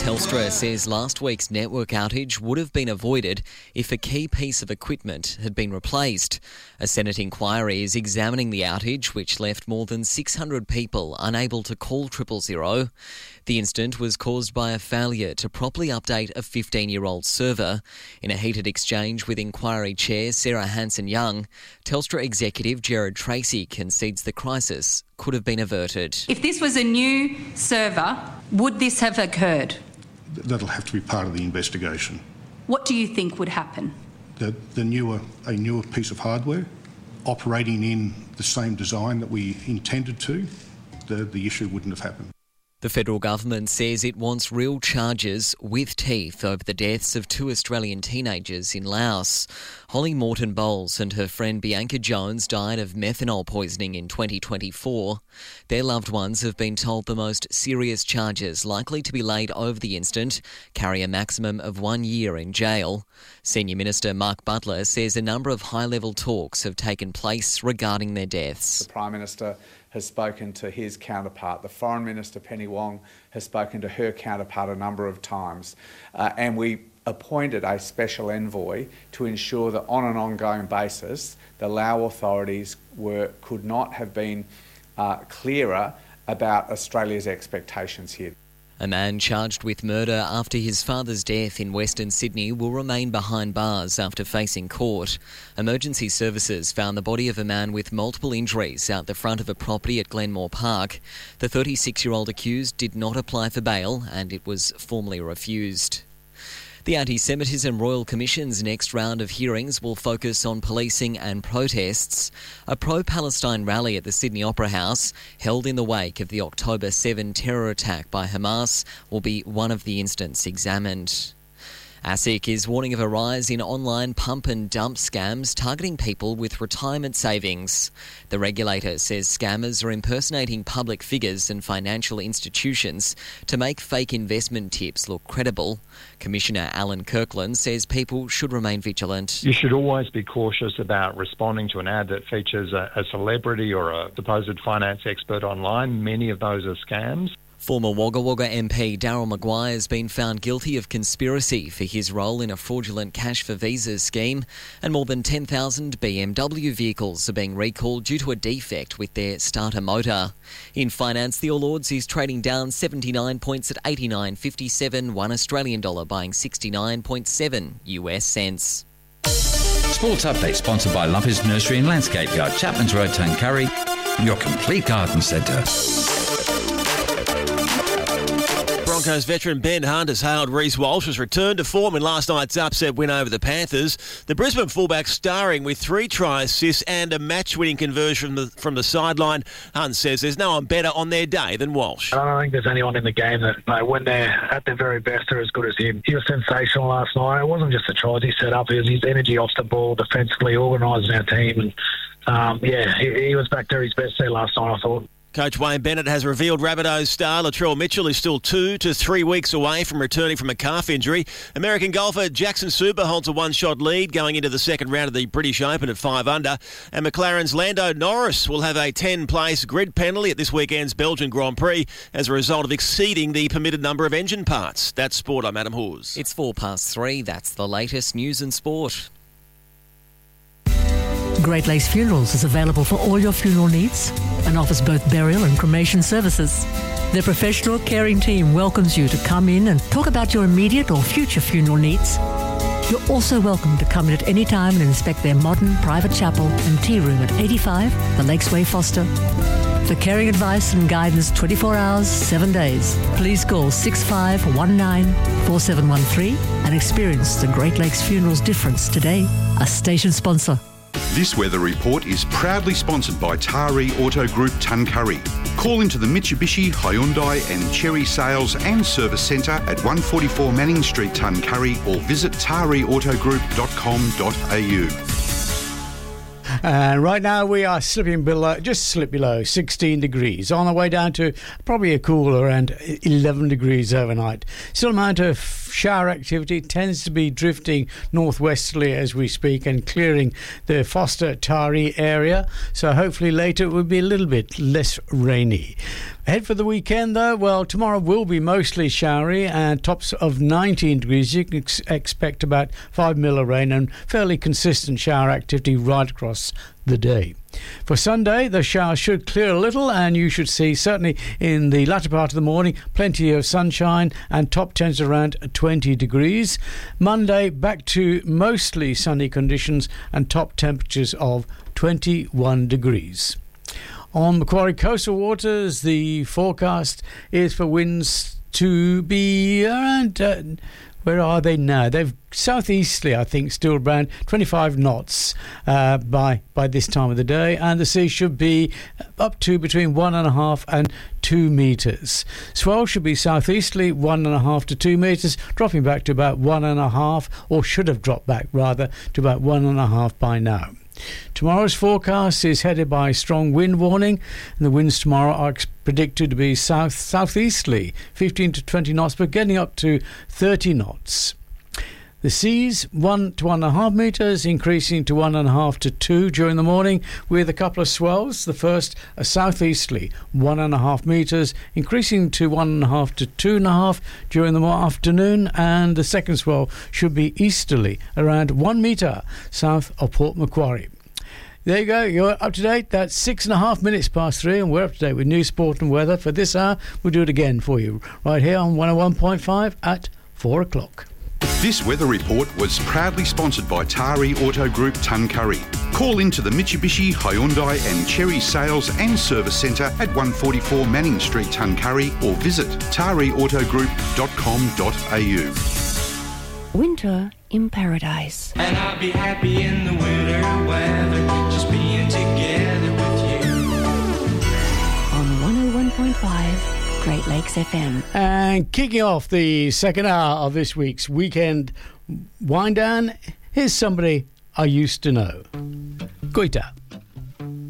Telstra says last week's network outage would have been avoided if a key piece of equipment had been replaced. A Senate inquiry is examining the outage, which left more than 600 people unable to call 000. The incident was caused by a failure to properly update a 15-year-old server. In a heated exchange with inquiry chair Sarah Hanson-Young, Telstra executive Gerard Tracy concedes the crisis could have been averted. If this was a new server, would this have occurred? That'll have to be part of the investigation. What do you think would happen? A newer piece of hardware operating in the same design that we intended to, the issue wouldn't have happened. The federal government says it wants real charges with teeth over the deaths of 2 Australian teenagers in Laos. Holly Morton Bowles and her friend Bianca Jones died of methanol poisoning in 2024. Their loved ones have been told the most serious charges likely to be laid over the incident carry a maximum of 1 year in jail. Senior Minister Mark Butler says a number of high-level talks have taken place regarding their deaths. The Prime Minister has spoken to his counterpart. The Foreign Minister, Penny Wong, has spoken to her counterpart a number of times. And we appointed a special envoy to ensure that on an ongoing basis, the Lao authorities could not have been clearer about Australia's expectations here. A man charged with murder after his father's death in Western Sydney will remain behind bars after facing court. Emergency services found the body of a man with multiple injuries out the front of a property at Glenmore Park. The 36-year-old accused did not apply for bail and it was formally refused. The Anti-Semitism Royal Commission's next round of hearings will focus on policing and protests. A pro-Palestine rally at the Sydney Opera House, held in the wake of the October 7 terror attack by Hamas, will be one of the incidents examined. ASIC is warning of a rise in online pump and dump scams targeting people with retirement savings. The regulator says scammers are impersonating public figures and financial institutions to make fake investment tips look credible. Commissioner Alan Kirkland says people should remain vigilant. You should always be cautious about responding to an ad that features a celebrity or a supposed finance expert online. Many of those are scams. Former Wagga Wagga MP Darryl Maguire has been found guilty of conspiracy for his role in a fraudulent cash for visas scheme, and more than 10,000 BMW vehicles are being recalled due to a defect with their starter motor. In finance, the All Ords is trading down 79 points at 89.57, $1 Australian dollar buying 69.7 US cents. Sports update sponsored by Lumpy's Nursery and Landscape Yard, Chapman's Road, Tuncurry, your complete garden centre. Broncos veteran Ben Hunt has hailed Reece Walsh's return to form in last night's upset win over the Panthers. The Brisbane fullback starring with 3 try assists and a match-winning conversion from the sideline. Hunt says there's no one better on their day than Walsh. I don't think there's anyone in the game that, when they're at their very best, are as good as him. He was sensational last night. It wasn't just the tries he set up. It was his energy off the ball, defensively organising our team. And, he was back to his best there last night, I thought. Coach Wayne Bennett has revealed Rabbitohs star Latrell Mitchell is still 2 to 3 weeks away from returning from a calf injury. American golfer Jackson Super holds a one-shot lead going into the second round of the British Open at 5 under. And McLaren's Lando Norris will have a 10-place grid penalty at this weekend's Belgian Grand Prix as a result of exceeding the permitted number of engine parts. That's sport. I'm Adam Hawes. It's 3:04. That's the latest news and sport. Great Lakes Funerals is available for all your funeral needs and offers both burial and cremation services. Their professional caring team welcomes you to come in and talk about your immediate or future funeral needs. You're also welcome to come in at any time and inspect their modern private chapel and tea room at 85 The Lakes Way, Foster. For caring advice and guidance 24 hours, 7 days, please call 6519-4713 and experience the Great Lakes Funerals difference today. A station sponsor. This weather report is proudly sponsored by Taree Auto Group Tuncurry. Call into the Mitsubishi, Hyundai and Chery Sales and Service Centre at 144 Manning Street, Tuncurry, or visit tareautogroup.com.au. And right now we are slipping below, just slip below 16 degrees, on the way down to probably a cool around 11 degrees overnight. Still amount of shower activity, tends to be drifting northwesterly as we speak and clearing the Foster Taree area. So hopefully later it will be a little bit less rainy. Ahead for the weekend, though, well, tomorrow will be mostly showery and tops of 19 degrees. You can expect about 5 mil of rain and fairly consistent shower activity right across the day. For Sunday, the showers should clear a little and you should see, certainly in the latter part of the morning, plenty of sunshine and top temps around 20 degrees. Monday, back to mostly sunny conditions and top temperatures of 21 degrees. On Macquarie coastal waters, the forecast is for winds to be around, where are they now? They've southeasterly, I think, still around 25 knots by this time of the day, and the sea should be up to between 1.5 and 2 metres. Swell should be southeasterly 1.5 to 2 metres, dropping back to about 1.5, or should have dropped back rather to about 1.5 by now. Tomorrow's forecast is headed by a strong wind warning, and the winds tomorrow are predicted to be southeasterly 15 to 20 knots, but getting up to 30 knots. The seas 1 to 1.5 metres, increasing to 1.5 to 2 during the morning, with a couple of swells. The first a southeasterly 1.5 metres, increasing to 1.5 to 2.5 during the afternoon, and the second swell should be easterly around 1 metre south of Port Macquarie. There you go, you're up to date. That's 6.5 minutes past 3, and we're up to date with news, sport and weather. For this hour, we'll do it again for you right here on 101.5 at 4 o'clock. This weather report was proudly sponsored by Tari Auto Group Tuncurry. Call into the Mitsubishi, Hyundai and Cherry Sales and Service Centre at 144 Manning Street, Tuncurry, or visit tariautogroup.com.au. Winter in paradise. And I'll be happy in the winter weather, just being together with you. On 101.5 Great Lakes FM. And kicking off the second hour of this week's weekend wind down, here's somebody I used to know. Goita.